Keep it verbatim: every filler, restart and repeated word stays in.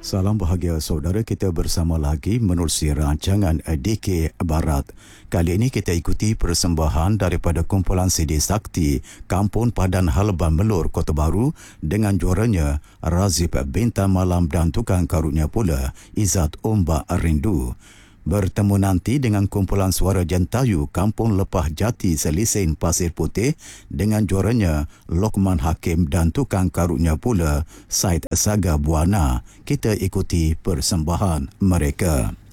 Salam bahagia saudara, kita bersama lagi menerusi rancangan D K Barat. Kali ini kita ikuti persembahan daripada kumpulan C D Sakti Kampung Padan Halban Melur, Kota Baru dengan juaranya Razif Bintang Malam dan tukang karunia pula Izzat Ombak Rindu. Bertemu nanti dengan kumpulan suara Jentayu Kampung Lepah Jati Selisin Pasir Putih dengan juaranya Lokman Hakim dan tukang karunia pula Said Saga Buana. Kita ikuti persembahan mereka.